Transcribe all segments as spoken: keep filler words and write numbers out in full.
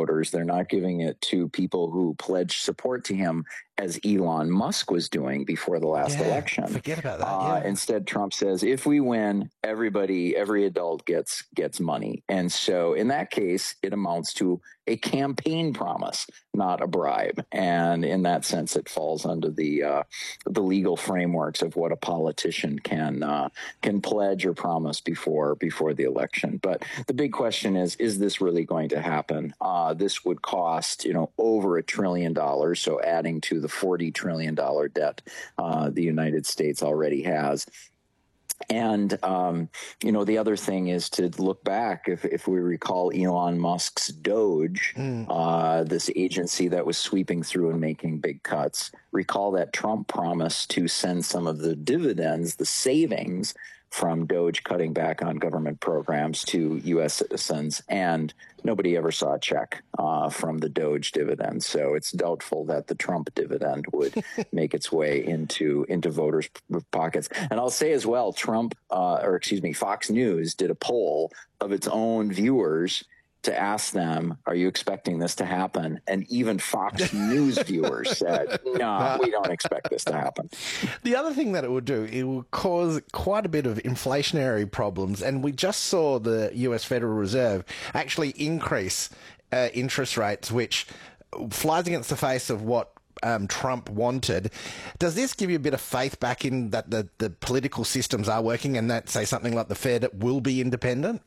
voters. They're not giving it to people who pledge support to him, as Elon Musk was doing before the last yeah, election. Forget about that. Uh, yeah. Instead, Trump says, if we win, everybody, every adult gets gets money. And so in that case, it amounts to a campaign promise, not a bribe. And in that sense, it falls under the uh, the legal frameworks of what a politician can uh, can pledge or promise before before the election. But the big question is, is this really going to happen? Uh, this would cost, you know, over a trillion dollars. So adding to the forty trillion dollars debt uh, the United States already has. And, um, you know, the other thing is to look back, if, if we recall Elon Musk's Doge, mm. uh, this agency that was sweeping through and making big cuts, recall that Trump promised to send some of the dividends, the savings from Doge cutting back on government programs to U S citizens, and nobody ever saw a check uh, from the Doge dividend. So it's doubtful that the Trump dividend would make its way into into voters' pockets. And I'll say as well, Trump, uh, or excuse me, Fox News did a poll of its own viewers to ask them, are you expecting this to happen? And even Fox News viewers said, no, we don't expect this to happen. The other thing that it would do, it will cause quite a bit of inflationary problems. And we just saw the U S Federal Reserve actually increase uh, interest rates, which flies against the face of what Um, Trump wanted. Does this give you a bit of faith back in that the, the political systems are working and that, say, something like the Fed will be independent?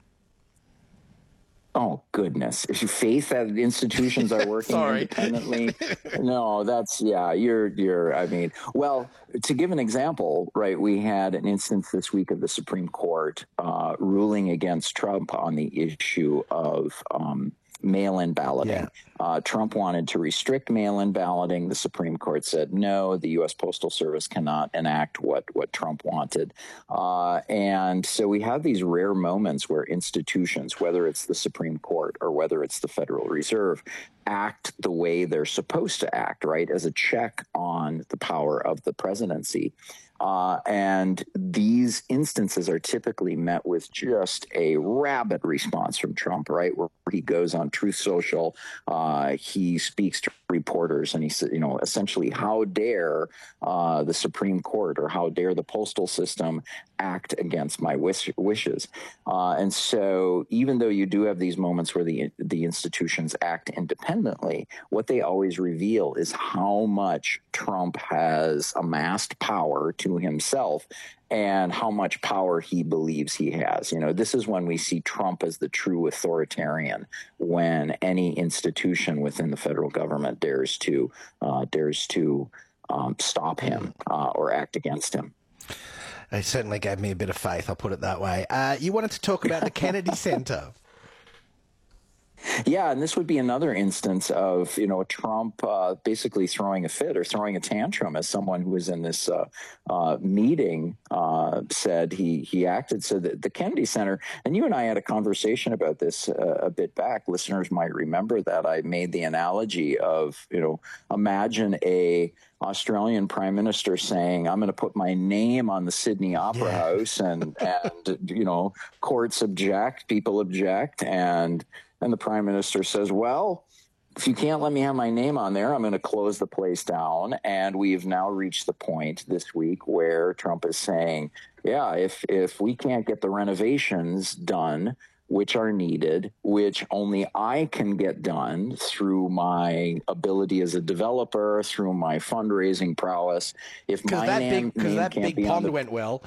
Oh, goodness. If you faith that institutions are working independently, no, that's, yeah, you're, you're, I mean, well, to give an example, right, we had an instance this week of the Supreme Court uh, ruling against Trump on the issue of um, mail-in balloting. Yeah. Uh, Trump wanted to restrict mail-in balloting. The Supreme Court said no, the U S Postal Service cannot enact what, what Trump wanted. Uh, and so we have these rare moments where institutions, whether it's the Supreme Court or whether it's the Federal Reserve, act the way they're supposed to act, right, as a check on the power of the presidency. Uh, and these instances are typically met with just a rabid response from Trump, right, where he goes on Truth Social, uh, he speaks to reporters, and he said, you know, essentially, how dare uh, the Supreme Court or how dare the postal system act against my wish- wishes? Uh, and so even though you do have these moments where the the institutions act independently, what they always reveal is how much Trump has amassed power to himself and how much power he believes he has. You know, this is when we see Trump as the true authoritarian, when any institution within the federal government dares to uh, dares to um, stop him uh, or act against him. It certainly gave me a bit of faith, I'll put it that way. Uh, you wanted to talk about the Kennedy Center. Yeah, and this would be another instance of, you know, Trump uh, basically throwing a fit or throwing a tantrum, as someone who was in this uh, uh, meeting uh, said he he acted. So the, the Kennedy Center, and you and I had a conversation about this uh, a bit back. Listeners might remember that I made the analogy of, you know, imagine a Australian prime minister saying, I'm going to put my name on the Sydney Opera yeah. House, and, and, you know, courts object, people object, and And the prime minister says, well, if you can't let me have my name on there, I'm going to close the place down. And we've now reached the point this week where Trump is saying, yeah, if if we can't get the renovations done, which are needed, which only I can get done through my ability as a developer, through my fundraising prowess, if my that name, big, name that can't big be pond on the went well.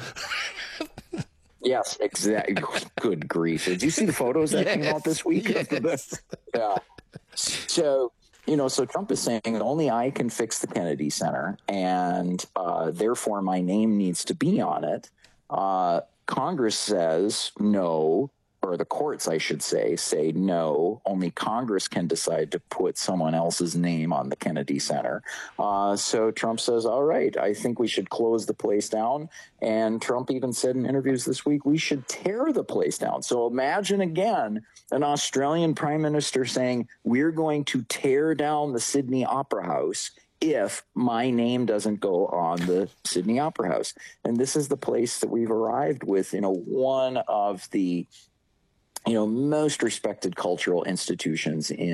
Yes, exactly. Good grief. Did you see the photos that yes, came out this week? Yes. Yeah. So, you know, so Trump is saying only I can fix the Kennedy Center, and uh, therefore my name needs to be on it. Uh, Congress says no, or the courts, I should say, say no. Only Congress can decide to put someone else's name on the Kennedy Center. Uh, so Trump says, all right, I think we should close the place down. And Trump even said in interviews this week, we should tear the place down. So imagine again, an Australian prime minister saying, we're going to tear down the Sydney Opera House if my name doesn't go on the Sydney Opera House. And this is the place that we've arrived with, you know, one of the you know, most respected cultural institutions in